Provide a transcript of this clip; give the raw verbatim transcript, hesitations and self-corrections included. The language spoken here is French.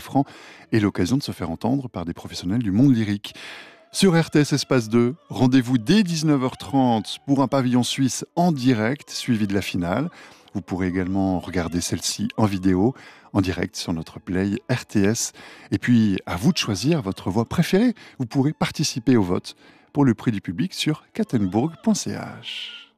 francs et l'occasion de se faire entendre par des professionnels du monde lyrique. Sur R T S Espace deux, rendez-vous dès dix-neuf heures trente pour un pavillon suisse en direct, suivi de la finale. Vous pourrez également regarder celle-ci en vidéo, en direct sur notre play R T S. Et puis, à vous de choisir votre voix préférée. Vous pourrez participer au vote pour le prix du public sur cattenbourg point c h.